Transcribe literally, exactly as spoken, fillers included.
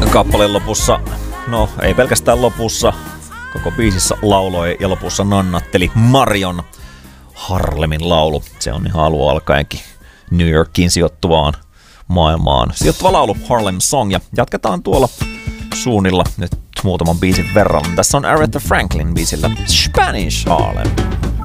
Kappaleen lopussa, no ei pelkästään lopussa, koko biisissä lauloi ja lopussa nannatteli Marion Harlemin laulu. Se on ihan alun alkaenkin New Yorkiin sijoittuvaan maailmaan sijoittuva laulu Harlem Song. Ja jatketaan tuolla suunnilla nyt muutaman biisin verran. Tässä on Aretha Franklin biisillä Spanish Harlem.